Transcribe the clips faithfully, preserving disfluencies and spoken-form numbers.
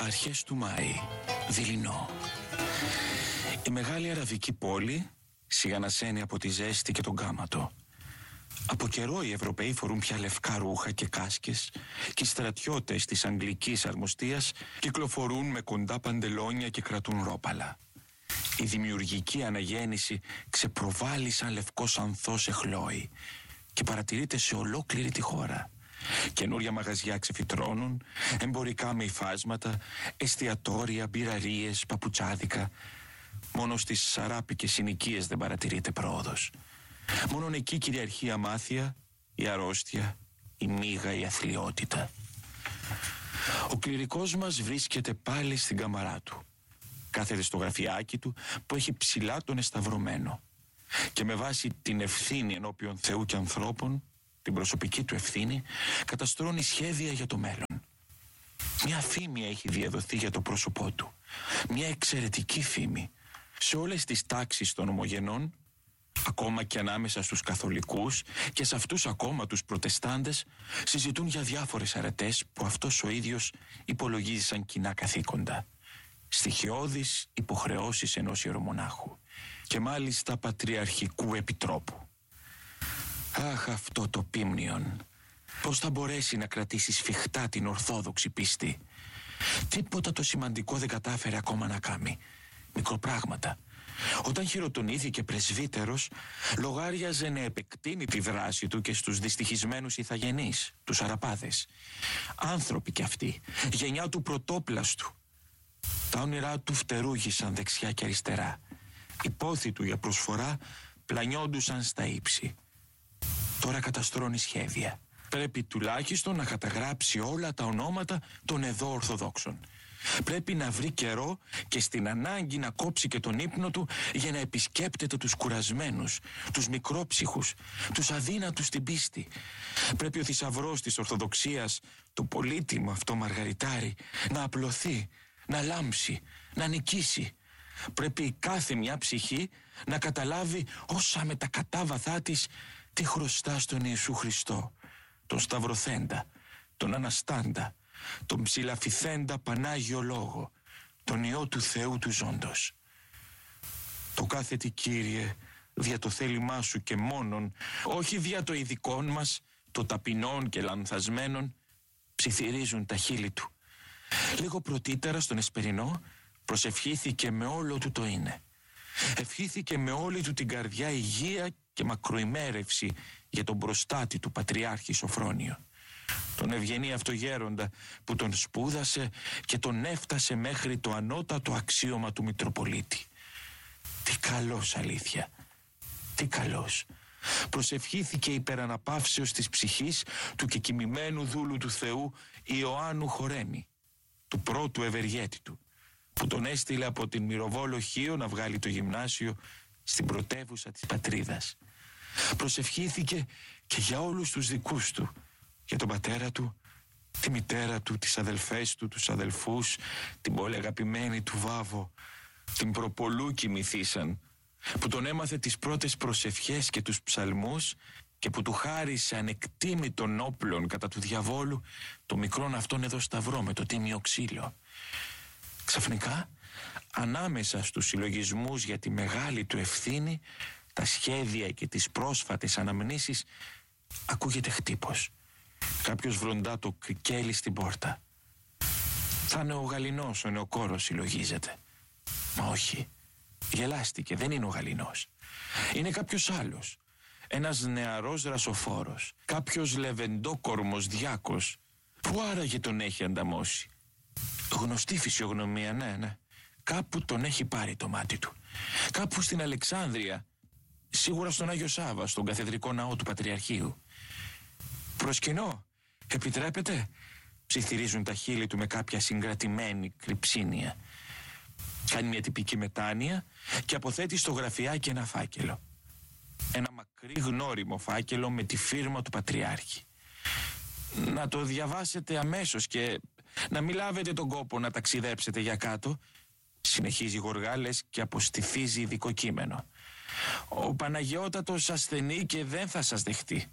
Αρχές του Μάη, δειλινό. Η μεγάλη αραβική πόλη σιγανασένει από τη ζέστη και τον κάματο. Από καιρό οι Ευρωπαίοι φορούν πια λευκά ρούχα και κάσκες και οι στρατιώτες της Αγγλικής Αρμοστίας κυκλοφορούν με κοντά παντελόνια και κρατούν ρόπαλα. Η δημιουργική αναγέννηση ξεπροβάλλει σαν λευκός ανθός εχλώη και παρατηρείται σε ολόκληρη τη χώρα. Καινούρια μαγαζιά ξεφυτρώνουν, εμπορικά με υφάσματα, εστιατόρια, μπειραρίες, παπουτσάδικα. Μόνο στις σαράπικες συνοικίες δεν παρατηρείται πρόοδος. Μόνον εκεί κυριαρχεί η αμάθεια, η αρρώστια, η μύγα, η αθλιότητα. Ο κληρικός μας βρίσκεται πάλι στην καμαρά του. Κάθεται στο γραφιάκι του που έχει ψηλά τον εσταυρωμένο και με βάση την ευθύνη ενώπιον Θεού και ανθρώπων, την προσωπική του ευθύνη, καταστρώνει σχέδια για το μέλλον. Μια φήμη έχει διαδοθεί για το πρόσωπό του. Μια εξαιρετική φήμη. Σε όλες τις τάξεις των ομογενών, ακόμα και ανάμεσα στους καθολικούς και σε αυτούς ακόμα τους προτεστάντες, συζητούν για διάφορες αρετές που αυτός ο ίδιος υπολογίζει σαν κοινά καθήκοντα. Στοιχειώδεις υποχρεώσεις ενός ιερομονάχου και μάλιστα πατριαρχικού επιτρόπου. Αχ, αυτό το πίμνιον! Πώς θα μπορέσει να κρατήσει σφιχτά την ορθόδοξη πίστη? Τίποτα το σημαντικό δεν κατάφερε ακόμα να κάνει. Μικροπράγματα. Όταν χειροτονήθηκε πρεσβύτερος, λογάριαζε να επεκτείνει τη δράση του και στους δυστυχισμένους ηθαγενείς, τους Αραπάδες. Άνθρωποι κι αυτοί, γενιά του πρωτόπλαστου. Τα όνειρά του φτερούγησαν δεξιά και αριστερά. Οι πόθοι του για προσφορά πλανιόντουσαν στα ύψη. Τώρα καταστρώνει σχέδια. Πρέπει τουλάχιστον να καταγράψει όλα τα ονόματα των εδώ Ορθοδόξων. Πρέπει να βρει καιρό και στην ανάγκη να κόψει και τον ύπνο του για να επισκέπτεται τους κουρασμένους, τους μικρόψυχους, τους αδύνατους στην πίστη. Πρέπει ο θησαυρός της Ορθοδοξίας, το πολύτιμο αυτό μαργαριτάρι, να απλωθεί, να λάμψει, να νικήσει. Πρέπει κάθε μια ψυχή να καταλάβει όσα με τα κατάβαθά της τι χρωστά στον Ιησού Χριστό, τον Σταυρωθέντα, τον Αναστάντα, τον ψηλαφιθέντα Πανάγιο Λόγο, τον Υιό του Θεού του Ζώντος. Το κάθετη, Κύριε, δια το θέλημά σου και μόνον, όχι δια το ειδικών μας, το ταπεινών και λανθασμένων, ψιθυρίζουν τα χείλη του. Λίγο πρωτήτερα στον Εσπερινό προσευχήθηκε με όλο του το είναι. Ευχήθηκε με όλη του την καρδιά υγεία και μακροημέρευση για τον προστάτη του Πατριάρχη Σοφρόνιο, τον ευγενή αυτογέροντα που τον σπούδασε και τον έφτασε μέχρι το ανώτατο αξίωμα του Μητροπολίτη. Τι καλός, αλήθεια, τι καλός. Προσευχήθηκε υπεραναπαύσεως της ψυχής του κεκοιμημένου δούλου του Θεού Ιωάννου Χορέμη, του πρώτου ευεργέτη του, που τον έστειλε από την Μυροβόλο Χίο να βγάλει το γυμνάσιο στην πρωτεύουσα της πατρίδας. Προσευχήθηκε και για όλους τους δικούς του, για τον πατέρα του, τη μητέρα του, τις αδελφές του, τους αδελφούς, την πολύ αγαπημένη του Βάβο, την προπολού κοιμηθήσαν, που τον έμαθε τις πρώτες προσευχές και τους ψαλμούς και που του χάρισε ανεκτήμητων όπλων κατά του διαβόλου το μικρόν αυτόν εδώ σταυρό με το τίμιο ξύλο. Ξαφνικά, ανάμεσα στους συλλογισμούς για τη μεγάλη του ευθύνη, τα σχέδια και τις πρόσφατες αναμνήσεις, ακούγεται χτύπος. Κάποιος βροντά το κρικέλι στην πόρτα. Θα είναι ο Γαληνός, ο νεοκόρος, συλλογίζεται. Μα όχι, γελάστηκε, δεν είναι ο Γαληνός. Είναι κάποιος άλλος. Ένας νεαρός ρασοφόρος, κάποιος λεβεντόκορμος διάκος. Πού άραγε τον έχει ανταμώσει? Γνωστή φυσιογνωμία, ναι, ναι. Κάπου τον έχει πάρει το μάτι του. Κάπου στην Αλεξάνδρεια. Σίγουρα στον Άγιο Σάββα, στον καθεδρικό ναό του Πατριαρχείου. Προσκυνώ, επιτρέπετε? Ψιθυρίζουν τα χείλη του με κάποια συγκρατημένη κρυψίνια. Κάνει μια τυπική μετάνοια και αποθέτει στο γραφιάκι ένα φάκελο. Ένα μακρύ γνώριμο φάκελο με τη φίρμα του Πατριάρχη. Να το διαβάσετε αμέσως και να μην λάβετε τον κόπο να ταξιδέψετε για κάτω. Συνεχίζει γοργάλες και αποστηθίζει ειδικό κείμενο. Ο Παναγιώτατος ασθενεί και δεν θα σας δεχτεί.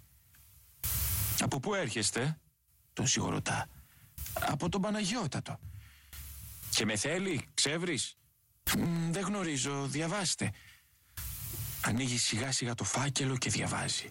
Από πού έρχεστε? Τον σιγορωτά. Από τον Παναγιώτατο. Και με θέλει, ξεύρεις? Μ, δεν γνωρίζω, διαβάστε. Ανοίγει σιγά σιγά το φάκελο και διαβάζει.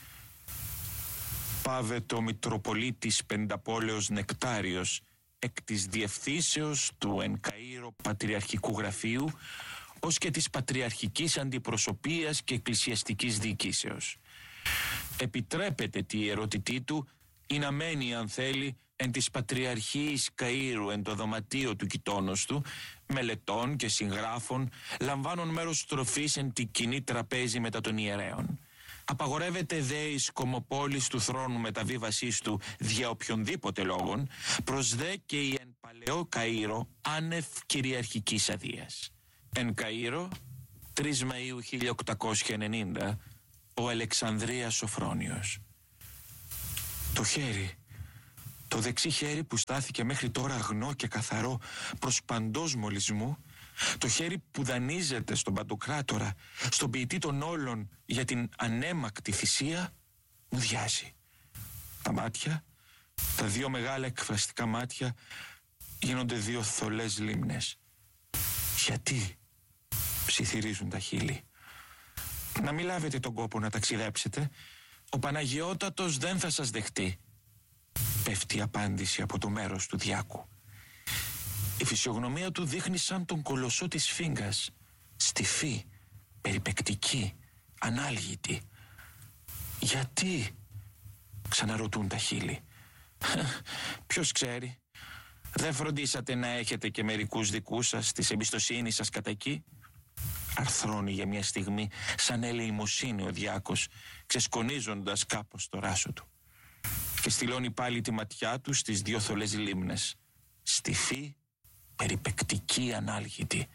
Πάβετο Μητροπολίτης Πενταπόλεως Νεκτάριος, εκ της διευθύνσεως του εν Καΐρο Πατριαρχικού Γραφείου, ως και της Πατριαρχικής Αντιπροσωπείας και Εκκλησιαστικής Διοικήσεως. Επιτρέπεται τη ιερωτητή του ή να μένει, αν θέλει, εν της Πατριαρχίας Καΐρου εν το δωματίο του κοιτώνος του, μελετών και συγγράφων, λαμβάνουν μέρος στροφής εν τη κοινή τραπέζη μετά των ιερέων. Απαγορεύεται δε εις κομοπόλης του θρόνου μεταβίβασής του δια οποιονδήποτε λόγων, προς δε και η εν παλαιό Καΐρο άνευ κυριαρχικής αδείας. Εν Καΐρο, τρεις Μαΐου χίλια οκτακόσια ενενήντα, ο Αλεξανδρίας Σοφρόνιος. Το χέρι, το δεξί χέρι που στάθηκε μέχρι τώρα αγνό και καθαρό προς παντός μολυσμού, το χέρι που δανείζεται στον Παντοκράτορα, στον ποιητή των όλων για την ανέμακτη θυσία, μου διάζει. Τα μάτια, τα δύο μεγάλα εκφραστικά μάτια, γίνονται δύο θολές λίμνες. Γιατί? Ψιθυρίζουν τα χείλη. Να μην λάβετε τον κόπο να ταξιδέψετε. Ο Παναγιώτατος δεν θα σας δεχτεί. Πέφτει η απάντηση από το μέρος του Διάκου. Η φυσιογνωμία του δείχνει σαν τον κολοσσό της φύγκας. Στιφή, περιπεκτική, ανάλγητη. Γιατί? Ξαναρωτούν τα χείλη. Ποιος ξέρει. Δεν φροντίσατε να έχετε και μερικούς δικούς σας της εμπιστοσύνης σας κατά εκεί? Αρθρώνει για μια στιγμή σαν ελεημοσύνη ο Διάκος, ξεσκονίζοντας κάπως το ράσο του. Και στυλώνει πάλι τη ματιά του στις δυο θολές λίμνες. Στιφή, περιπεκτική, ανάλγητη.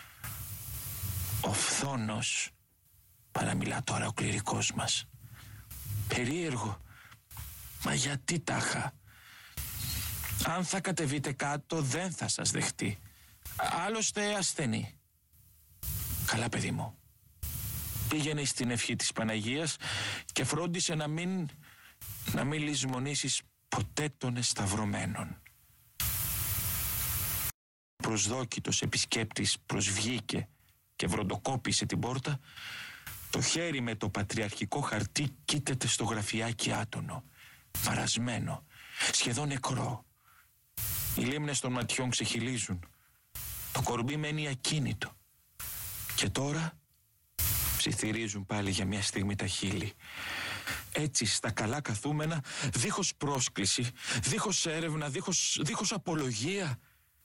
Ο φθόνος, παραμιλά τώρα ο κληρικός μας. Περίεργο, μα γιατί τάχα? Αν θα κατεβείτε κάτω δεν θα σας δεχτεί. Άλλωστε ασθενή. Καλά, παιδί μου. Πήγαινε στην ευχή της Παναγίας και φρόντισε να μην, να μην λησμονήσεις ποτέ των εσταυρωμένων. Προσδόκητος επισκέπτης προσβγήκε και βροντοκόπησε την πόρτα. Το χέρι με το πατριαρχικό χαρτί κοίταται στο γραφιάκι άτονο, βαρασμένο, σχεδόν νεκρό. Οι λίμνες των ματιών ξεχυλίζουν. Το κορμί μένει ακίνητο. Και τώρα ψιθυρίζουν πάλι για μια στιγμή τα χείλη. Έτσι στα καλά καθούμενα, δίχως πρόσκληση, δίχως έρευνα, δίχως, δίχως απολογία.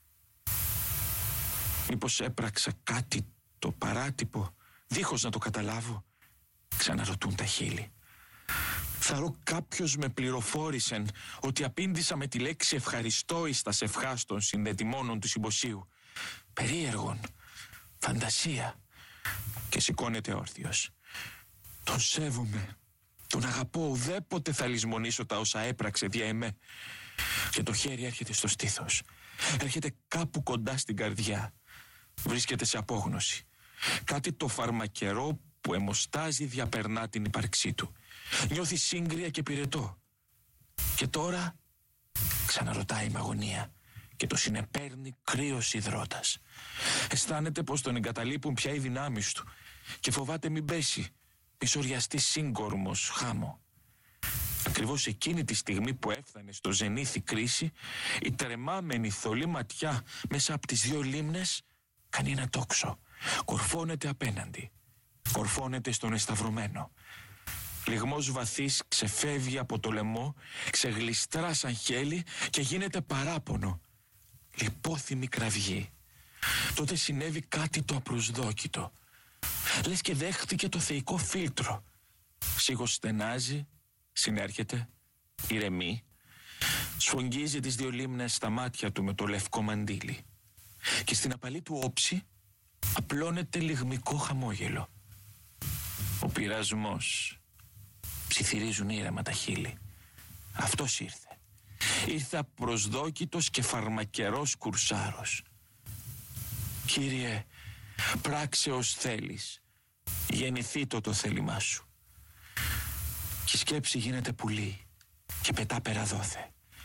Μήπως έπραξα κάτι το παράτυπο, δίχως να το καταλάβω? Ξαναρωτούν τα χείλη. Θαρώ κάποιος με πληροφόρησεν ότι απήντησα με τη λέξη ευχαριστώ εις τα σευχάς των συνδετημόνων του συμποσίου. Περίεργον, φαντασία. Και σηκώνεται όρθιος. Τον σέβομαι, τον αγαπώ, ουδέποτε θα λησμονήσω τα όσα έπραξε δια εμέ. Και το χέρι έρχεται στο στήθος, έρχεται κάπου κοντά στην καρδιά. Βρίσκεται σε απόγνωση. Κάτι το φαρμακερό που αιμοστάζει διαπερνά την ύπαρξή του. Νιώθει σύγκρια και πυρετό. Και τώρα ξαναρωτάει με αγωνία και το συνεπέρνει κρύος υδρότας. Αισθάνεται πως τον εγκαταλείπουν πια οι δυνάμεις του και φοβάται μην πέσει, μη σοριαστεί σύγκορμος χάμω. Ακριβώς εκείνη τη στιγμή που έφτανε στο ζενήθη κρίση, η τρεμάμενη θολή ματιά μέσα από τις δύο λίμνες κάνει ένα τόξο. Κορφώνεται απέναντι. Κορφώνεται στον εσταυρωμένο. Λιγμός βαθύς ξεφεύγει από το λαιμό, ξεγλιστρά σαν χέλι και γίνεται παράπονο. Λιπόθυμη κραυγή. Τότε συνέβη κάτι το απροσδόκητο. Λες και δέχτηκε το θεϊκό φίλτρο. Σίγος στενάζει, συνέρχεται, ηρεμεί, σφογγίζει τις δύο λίμνες στα μάτια του με το λευκό μαντίλι. Και στην απαλή του όψη απλώνεται λιγμικό χαμόγελο. Ο πειρασμός. Ψιθυρίζουν ήρεμα τα χείλη. Αυτός ήρθε. Ήρθε απροσδόκητος και φαρμακερός κουρσάρος. Κύριε, πράξε ως θέλεις. Γεννηθήτω το θέλημά σου. Και η σκέψη γίνεται πουλί και πετά πέρα δόθε.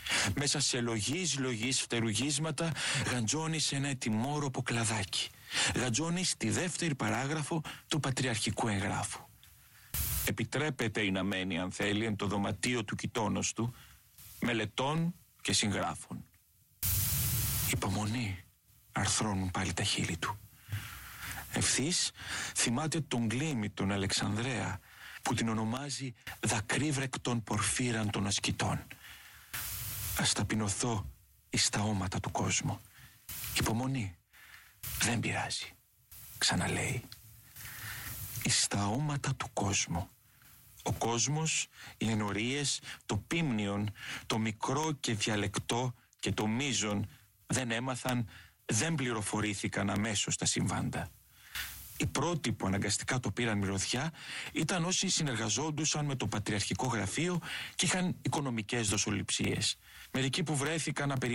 Μέσα σε λογής λογής φτερουγίσματα γαντζώνει σε ένα ετοιμόρροπο κλαδάκι. Γαντζώνει στη δεύτερη παράγραφο του πατριαρχικού εγγράφου. Επιτρέπεται η να μένει, αν θέλει, εν το δωματίο του κοιτώνος του, μελετών και συγγράφων. Υπομονή, αρθρώνουν πάλι τα χείλη του. Ευθύς θυμάται τον Γκλήμη, τον Αλεξανδρέα, που την ονομάζει δακρύβρεκτον πορφύραν των ασκητών. Ας ταπεινωθώ εις τα όματα του κόσμου. Υπομονή, δεν πειράζει, ξαναλέει. Εις τα όματα του κόσμου. Ο κόσμος, οι ενορίες, το πίμνιον, το μικρό και διαλεκτό και το μείζον δεν έμαθαν, δεν πληροφορήθηκαν αμέσως τα συμβάντα. Οι πρώτοι που αναγκαστικά το πήραν μυρωδιά ήταν όσοι συνεργαζόντουσαν με το Πατριαρχικό Γραφείο και είχαν οικονομικές δοσοληψίες. Μερικοί που βρέθηκαν να